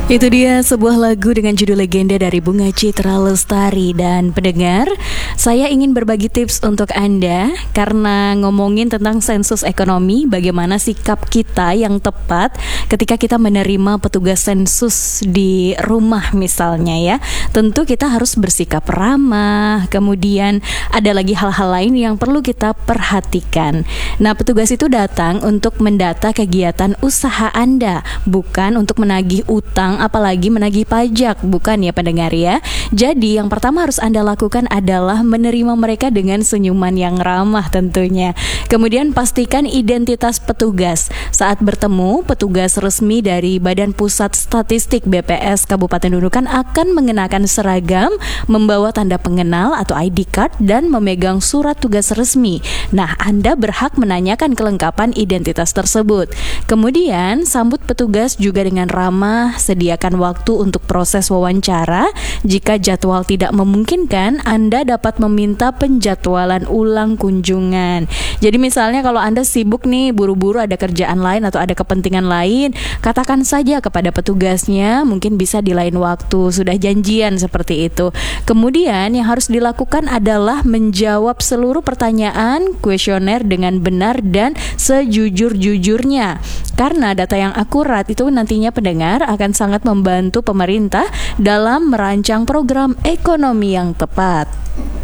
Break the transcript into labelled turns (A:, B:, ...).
A: Itu dia sebuah lagu dengan judul Legenda dari Bunga Citra Lestari. Dan pendengar, saya ingin berbagi tips untuk Anda karena ngomongin tentang sensus ekonomi, bagaimana sikap kita yang tepat ketika kita menerima petugas sensus di rumah misalnya ya. Tentu kita harus bersikap ramah, kemudian ada lagi hal-hal lain yang perlu kita perhatikan. Nah, petugas itu datang untuk mendata kegiatan usaha Anda, bukan untuk menagih utang apalagi menagih pajak, bukan ya pendengar ya. Jadi yang pertama harus Anda lakukan adalah menerima mereka dengan senyuman yang ramah tentunya. Kemudian pastikan identitas petugas. Saat bertemu, petugas resmi dari Badan Pusat Statistik BPS Kabupaten Nunukan akan mengenakan seragam, membawa tanda pengenal atau ID card dan memegang surat tugas resmi. Nah, Anda berhak menanyakan kelengkapan identitas tersebut. Kemudian sambut petugas juga dengan ramah, sediakan waktu untuk proses wawancara. Jika jadwal tidak memungkinkan, Anda dapat meminta penjadwalan ulang kunjungan. Jadi misalnya kalau Anda sibuk nih, buru-buru ada kerjaan lain atau ada kepentingan lain, katakan saja kepada petugasnya, mungkin bisa di lain waktu, sudah janjian seperti itu. Kemudian yang harus dilakukan adalah menjawab seluruh pertanyaan kuesioner dengan benar dan sejujur-jujurnya. Karena data yang akurat itu nantinya pendengar akan sangat membantu pemerintah dalam merancang program ekonomi yang tepat.